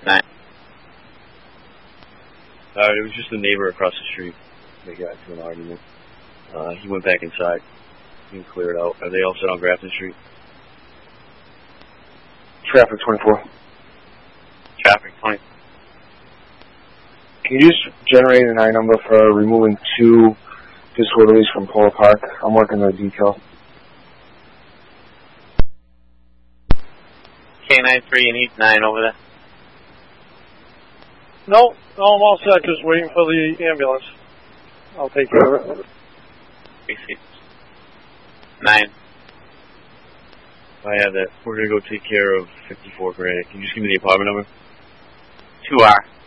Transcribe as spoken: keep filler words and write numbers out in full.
Nine. Uh, it was just a neighbor across the street. They got into an argument. Uh, he went back inside. He can clear it out. Are they all set on Grafton Street? Traffic twenty-four. Traffic twenty. Can you just generate an I number for removing two disorderlies from Polar Park? I'm working the detail. K nine three, you need nine over there? No, no, I'm all set, just waiting for the ambulance. I'll take care of it. Three six. Nine. I have that. We're going to go take care of fifty-four Granite. Can you just give me the apartment number? Two R.